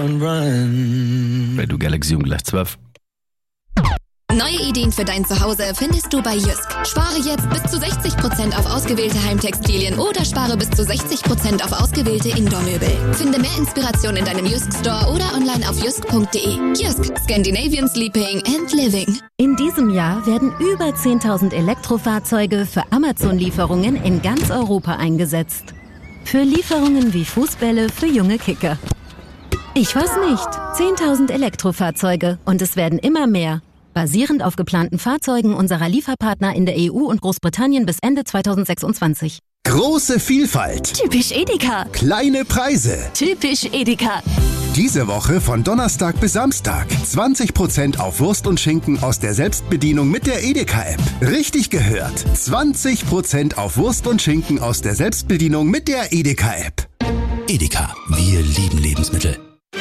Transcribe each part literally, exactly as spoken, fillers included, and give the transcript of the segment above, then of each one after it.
run, run. Radio Galaxy um gleich zwölf. Neue Ideen für dein Zuhause findest du bei Jysk. Spare jetzt bis zu sechzig Prozent auf ausgewählte Heimtextilien oder spare bis zu sechzig Prozent auf ausgewählte Indoor-Möbel. Finde mehr Inspiration in deinem Jysk Store oder online auf jysk punkt de. Jysk, Scandinavian Sleeping and Living. In diesem Jahr werden über zehntausend Elektrofahrzeuge für Amazon-Lieferungen in ganz Europa eingesetzt. Für Lieferungen wie Fußbälle für junge Kicker. Ich weiß nicht. zehntausend Elektrofahrzeuge und es werden immer mehr. Basierend auf geplanten Fahrzeugen unserer Lieferpartner in der E U und Großbritannien bis Ende zweitausendsechsundzwanzig. Große Vielfalt. Typisch Edeka. Kleine Preise. Typisch Edeka. Diese Woche von Donnerstag bis Samstag. zwanzig Prozent auf Wurst und Schinken aus der Selbstbedienung mit der Edeka-App. Richtig gehört. zwanzig Prozent auf Wurst und Schinken aus der Selbstbedienung mit der Edeka-App. Edeka. Wir lieben Lebensmittel.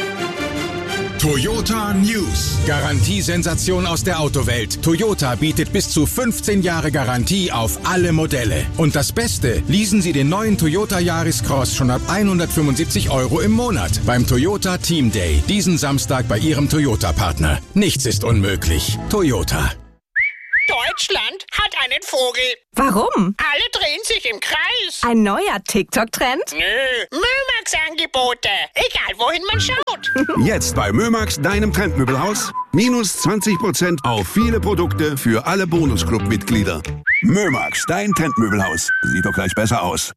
Toyota News. Garantiesensation aus der Autowelt. Toyota bietet bis zu fünfzehn Jahre Garantie auf alle Modelle. Und das Beste, leasen Sie den neuen Toyota Yaris Cross schon ab hundertfünfundsiebzig Euro im Monat beim Toyota Team Day. Diesen Samstag bei Ihrem Toyota-Partner. Nichts ist unmöglich. Toyota. Deutschland hat einen Vogel. Warum? Alle drehen sich im Kreis. Ein neuer TikTok-Trend? Nö, Mömax-Angebote. Egal, wohin man schaut. Jetzt bei Mömax, deinem Trendmöbelhaus. Minus zwanzig Prozent auf viele Produkte für alle Bonusclub-Mitglieder. Mömax, dein Trendmöbelhaus. Sieht doch gleich besser aus.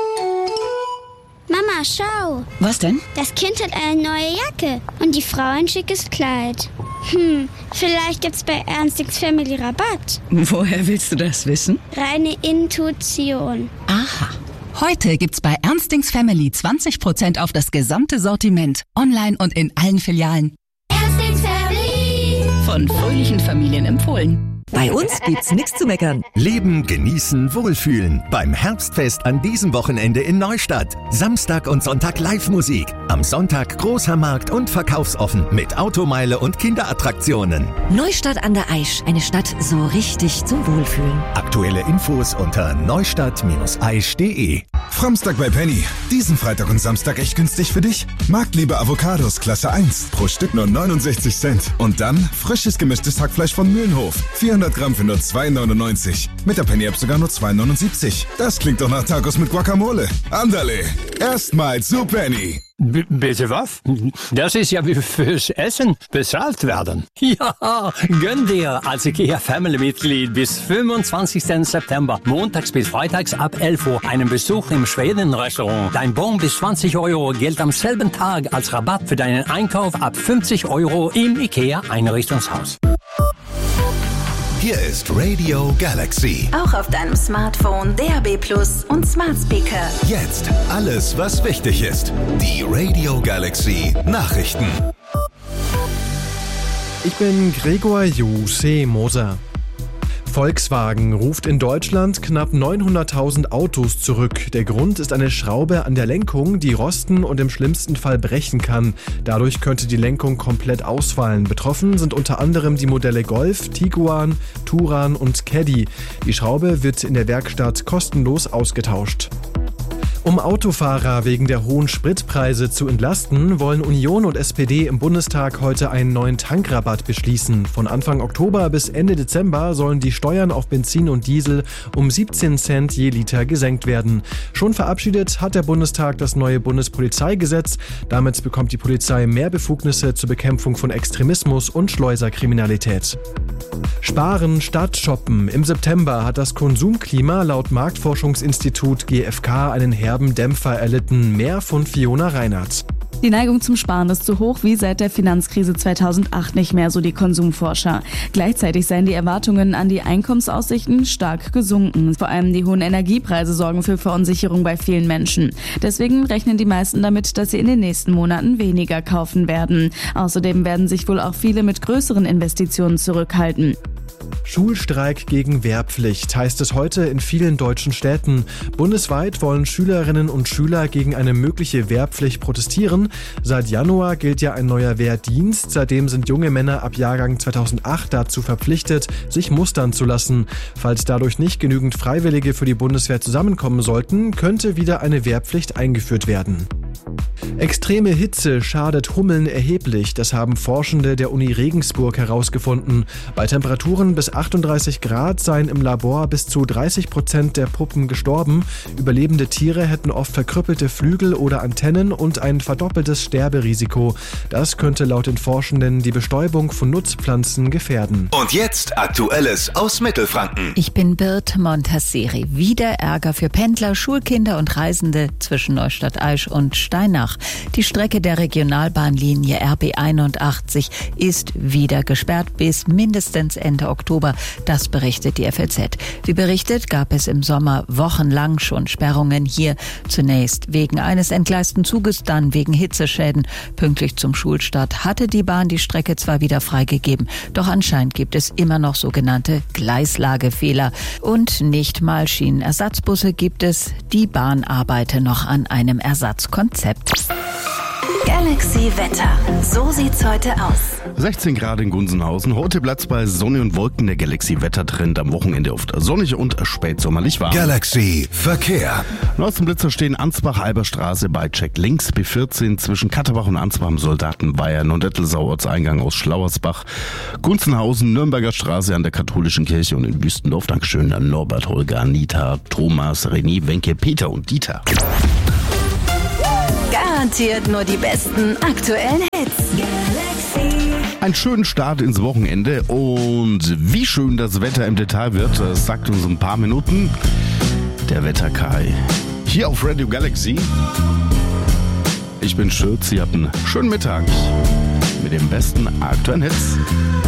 Mama, schau. Was denn? Das Kind hat eine neue Jacke und die Frau ein schickes Kleid. Hm, vielleicht gibt's bei Ernstings Family Rabatt. Woher willst du das wissen? Reine Intuition. Aha. Heute gibt's bei Ernstings Family zwanzig Prozent auf das gesamte Sortiment. Online und in allen Filialen. Ernstings Family. Von fröhlichen Familien empfohlen. Bei uns gibt's nichts zu meckern. Leben, genießen, wohlfühlen. Beim Herbstfest an diesem Wochenende in Neustadt. Samstag und Sonntag Live-Musik. Am Sonntag großer Markt und verkaufsoffen mit Automeile und Kinderattraktionen. Neustadt an der Aisch. Eine Stadt so richtig zum Wohlfühlen. Aktuelle Infos unter neustadt aisch punkt de. Framstag bei Penny. Diesen Freitag und Samstag echt günstig für dich. Marktliebe Avocados Klasse eins. Pro Stück nur neunundsechzig Cent. Und dann frisches gemischtes Hackfleisch von Mühlenhof. vierhundert Gramm für nur zwei neunundneunzig. Mit der Penny-App sogar nur zwei neunundsiebzig. Das klingt doch nach Tacos mit Guacamole. Andale, erstmal zu Penny. B- bitte was? Das ist ja wie fürs Essen bezahlt werden. Ja, gönn dir als IKEA Family-Mitglied bis fünfundzwanzigsten September, montags bis freitags ab elf Uhr, einen Besuch im Schweden-Restaurant. Dein Bon bis zwanzig Euro gilt am selben Tag als Rabatt für deinen Einkauf ab fünfzig Euro im IKEA-Einrichtungshaus. Hier ist Radio Galaxy. Auch auf deinem Smartphone, D A B Plus und Smart Speaker. Jetzt alles, was wichtig ist. Die Radio Galaxy Nachrichten. Ich bin Gregor Juse Moser. Volkswagen ruft in Deutschland knapp neunhunderttausend Autos zurück. Der Grund ist eine Schraube an der Lenkung, die rosten und im schlimmsten Fall brechen kann. Dadurch könnte die Lenkung komplett ausfallen. Betroffen sind unter anderem die Modelle Golf, Tiguan, Touran und Caddy. Die Schraube wird in der Werkstatt kostenlos ausgetauscht. Um Autofahrer wegen der hohen Spritpreise zu entlasten, wollen Union und S P D im Bundestag heute einen neuen Tankrabatt beschließen. Von Anfang Oktober bis Ende Dezember sollen die Steuern auf Benzin und Diesel um siebzehn Cent je Liter gesenkt werden. Schon verabschiedet hat der Bundestag das neue Bundespolizeigesetz. Damit bekommt die Polizei mehr Befugnisse zur Bekämpfung von Extremismus und Schleuserkriminalität. Sparen statt shoppen. Im September hat das Konsumklima laut Marktforschungsinstitut G F K einen herben Dämpfer erlitten. Mehr von Fiona Reinhardt. Die Neigung zum Sparen ist so hoch wie seit der Finanzkrise zweitausendacht nicht mehr, so die Konsumforscher. Gleichzeitig seien die Erwartungen an die Einkommensaussichten stark gesunken. Vor allem die hohen Energiepreise sorgen für Verunsicherung bei vielen Menschen. Deswegen rechnen die meisten damit, dass sie in den nächsten Monaten weniger kaufen werden. Außerdem werden sich wohl auch viele mit größeren Investitionen zurückhalten. Schulstreik gegen Wehrpflicht heißt es heute in vielen deutschen Städten. Bundesweit wollen Schülerinnen und Schüler gegen eine mögliche Wehrpflicht protestieren. Seit Januar gilt ja ein neuer Wehrdienst. Seitdem sind junge Männer ab Jahrgang zweitausendacht dazu verpflichtet, sich mustern zu lassen. Falls dadurch nicht genügend Freiwillige für die Bundeswehr zusammenkommen sollten, könnte wieder eine Wehrpflicht eingeführt werden. Extreme Hitze schadet Hummeln erheblich. Das haben Forschende der Uni Regensburg herausgefunden. Bei Temperaturen bis achtunddreißig Grad seien im Labor bis zu dreißig Prozent der Puppen gestorben. Überlebende Tiere hätten oft verkrüppelte Flügel oder Antennen und ein verdoppeltes Sterberisiko. Das könnte laut den Forschenden die Bestäubung von Nutzpflanzen gefährden. Und jetzt Aktuelles aus Mittelfranken. Ich bin Bird Montasseri. Wieder Ärger für Pendler, Schulkinder und Reisende zwischen Neustadt-Aisch und Steinach. Die Strecke der Regionalbahnlinie R B einundachtzig ist wieder gesperrt bis mindestens Ende Oktober. Das berichtet die F A Z. Wie berichtet, gab es im Sommer wochenlang schon Sperrungen hier. Zunächst wegen eines entgleisten Zuges, dann wegen Hitzeschäden. Pünktlich zum Schulstart hatte die Bahn die Strecke zwar wieder freigegeben, doch anscheinend gibt es immer noch sogenannte Gleislagefehler. Und nicht mal Schienenersatzbusse gibt es. Die Bahn arbeite noch an einem Ersatzkonzept. Galaxy Wetter. So sieht's heute aus. sechzehn Grad in Gunzenhausen. Heute Platz bei Sonne und Wolken. Der Galaxy Wettertrend am Wochenende oft sonnig und spätsommerlich warm. Galaxy Verkehr. Neuesten stehen Ansbach-Halberstraße bei Check links, B vierzehn zwischen Katterbach und Ansbach am Soldatenweiher, Nordettlsau Ortseingang aus Schlauersbach, Gunzenhausen, Nürnberger Straße an der katholischen Kirche und in Wüstendorf. Dankeschön an Norbert, Holger, Anita, Thomas, René, Wenke, Peter und Dieter. Garantiert nur die besten aktuellen Hits. Galaxy. Einen schönen Start ins Wochenende und wie schön das Wetter im Detail wird, das sagt uns ein paar Minuten der Wetterkai. Hier auf Radio Galaxy. Ich bin Schürz, ihr habt einen schönen Mittag mit den besten aktuellen Hits.